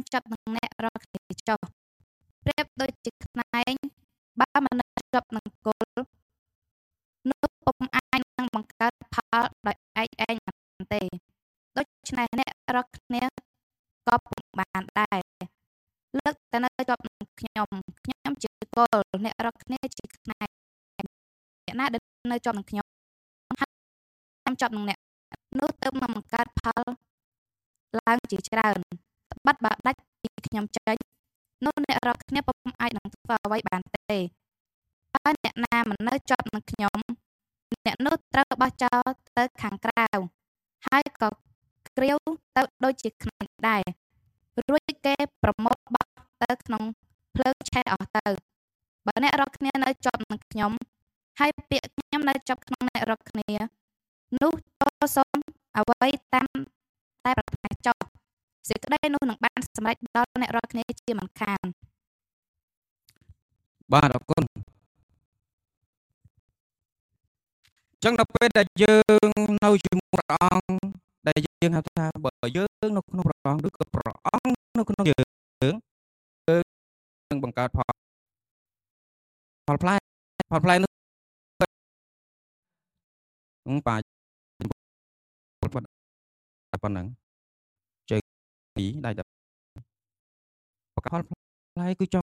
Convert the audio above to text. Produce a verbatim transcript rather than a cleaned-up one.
ចាប់នឹងអ្នករាល់គ្នាចុះប្រៀបដូចជាខ្នែងបើមិនជាប់នឹងគល់នោះពុំអាចនឹងបង្កើតផលដោយឯកឯងបានទេដូច្នេះអ្នករាល់គ្នាក៏ពុំបានដែរលើកតែនៅជាប់នឹងខ្ញុំខ្ញុំជាគល់អ្នករាល់គ្នាជាខ្នែងអ្នកណាដែលនៅជាប់នឹងខ្ញុំហើយជាប់នឹងអ្នកនោះទើបនឹងបង្កើតផលឡើងជាច្រើនត្បិតបើដាច់ពីខ្ញុំចេញនោះអ្នករាល់គ្នាពុំអាចនឹងធ្វើអ្វីបានទេហើយអ្នកណាមិននៅជាប់នឹងខ្ញុំអ្នកនោះត្រូវបោះចោលទៅខាងក្រៅហើយក៏ក្រាវទៅដូចជាខ្នែងដែររួចគេប្រមូលបោះទៅក្នុងភ្លើងឆេះអស់ទៅបើអ្នករាល់គ្នានៅជាប់នឹងខ្ញុំហើយពាក្យខ្ញុំនៅជាប់ក្នុងអ្នករាល់គ្នានោះតសូមអ្វីតាមតែប្រាថ្នាចុះសេចក្តីនោះនឹងបានសម្រេចដល់អ្នករាល់គ្នាជាមិនខានបាទអរគុណចឹងដល់ពេលដែលយើងនៅជាមួយព្រះអង្គដែលយើងហៅថាបើយើងនៅក្នុងព្រះអង្គឬក៏ព្រះអង្គនៅក្នុងយើងយើងនឹងបង្កើតផលផលផ្លែផលផ្លែនោះបាទប៉ុណ្ណឹងជើងពីរដៃដល់ផលផ្លែគឺចង់